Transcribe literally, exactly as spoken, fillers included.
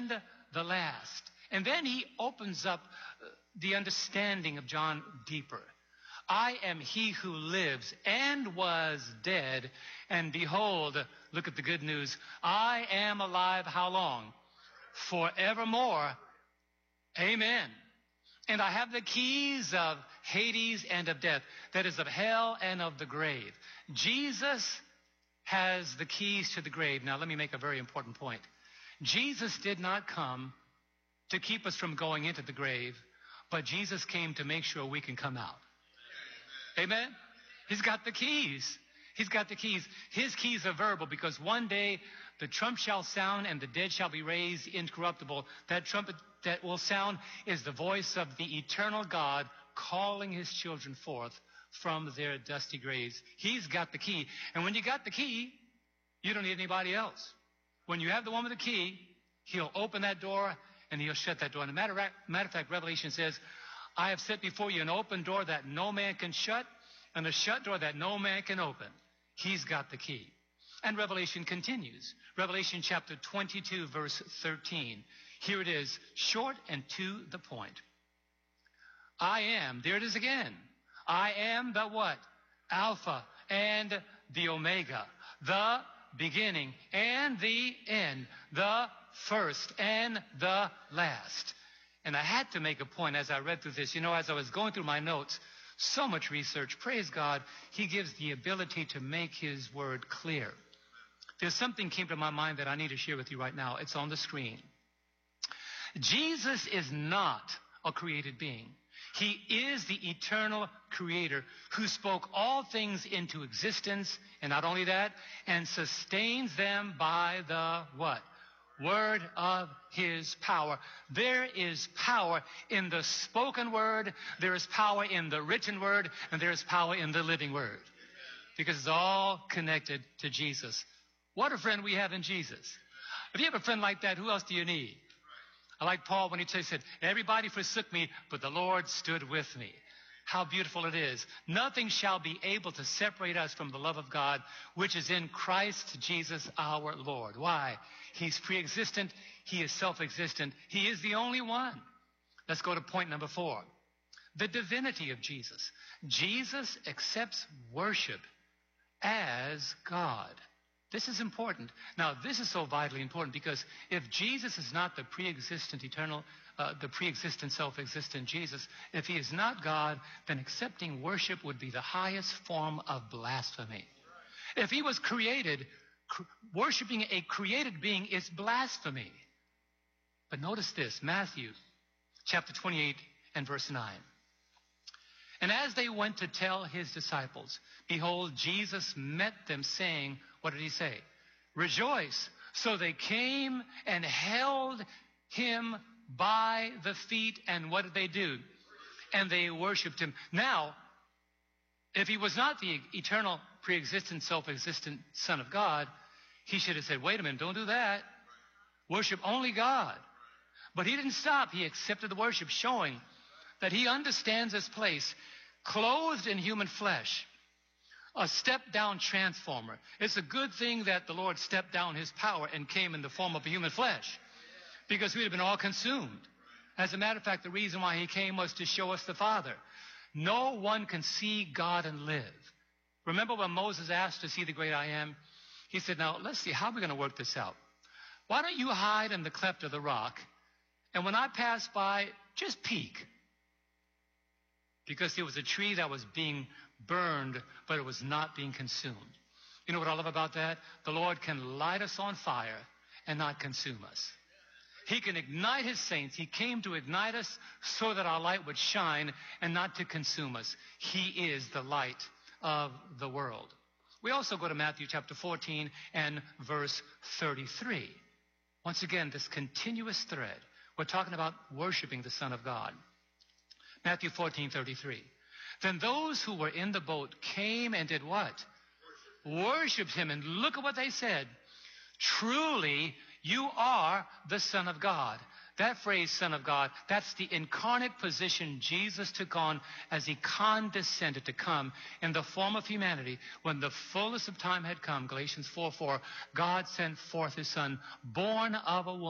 and the last. And then he opens up the understanding of John deeper. I am he who lives and was dead, and behold, look at the good news, I am alive how long? Forevermore. Amen. And I have the keys of Hades and of death, that is of hell and of the grave. Jesus has the keys to the grave. Now let me make a very important point. Jesus did not come to keep us from going into the grave, but Jesus came to make sure we can come out. Amen? He's got the keys. He's got the keys. His keys are verbal, because one day the trump shall sound and the dead shall be raised incorruptible. That trumpet that will sound is the voice of the eternal God calling his children forth from their dusty graves. He's got the key. And when you got the key, you don't need anybody else. When you have the one with the key, he'll open that door and he'll shut that door. And a matter of, matter of fact, Revelation says, I have set before you an open door that no man can shut, and a shut door that no man can open. He's got the key. And Revelation continues. Revelation chapter twenty-two, verse thirteen. Here it is, short and to the point. I am, there it is again. I am the what? Alpha and the Omega, the beginning and the end, the first and the last. And I had to make a point as I read through this. You know, as I was going through my notes, so much research. Praise God, he gives the ability to make his word clear. There's something came to my mind that I need to share with you right now. It's on the screen. Jesus is not a created being. He is the eternal creator who spoke all things into existence, and not only that, and sustains them by the what? Word of his power. There is power in the spoken word, there is power in the written word, and there is power in the living word. Because it's all connected to Jesus. What a friend we have in Jesus. If you have a friend like that, who else do you need? I like Paul when he said, everybody forsook me, but the Lord stood with me. How beautiful it is. Nothing shall be able to separate us from the love of God, which is in Christ Jesus our Lord. Why? He's pre-existent. He is self-existent. He is the only one. Let's go to point number four. The divinity of Jesus. Jesus accepts worship as God. This is important. Now, this is so vitally important, because if Jesus is not the pre-existent, eternal, uh, the pre-existent, self-existent Jesus, if he is not God, then accepting worship would be the highest form of blasphemy. If he was created, cr- worshiping a created being is blasphemy. But notice this, Matthew chapter twenty-eight and verse nine. And as they went to tell his disciples, behold, Jesus met them, saying, what did he say? Rejoice. So they came and held him by the feet, and what did they do? And they worshiped him. Now, if he was not the eternal, pre-existent, self-existent Son of God, he should have said, wait a minute, don't do that. Worship only God. But he didn't stop. He accepted the worship, showing that he understands his place, clothed in human flesh, a step-down transformer. It's a good thing that the Lord stepped down his power and came in the form of a human flesh, because we'd have been all consumed. As a matter of fact, the reason why he came was to show us the Father. No one can see God and live. Remember when Moses asked to see the great I am? He said, now, let's see, how are we going to work this out? Why don't you hide in the cleft of the rock, and when I pass by, just peek. Because there was a tree that was being burned, but it was not being consumed. You know what I love about that? The Lord can light us on fire and not consume us. He can ignite his saints. He came to ignite us so that our light would shine and not to consume us. He is the light of the world. We also go to Matthew chapter fourteen and verse thirty-three. Once again, this continuous thread. We're talking about worshiping the Son of God. Matthew fourteen thirty-three. Then those who were in the boat came and did what? Worship. Worshipped him. And look at what they said. Truly, you are the Son of God. That phrase, Son of God, that's the incarnate position Jesus took on as he condescended to come in the form of humanity. When the fullness of time had come, Galatians four four, God sent forth his Son, born of a woman.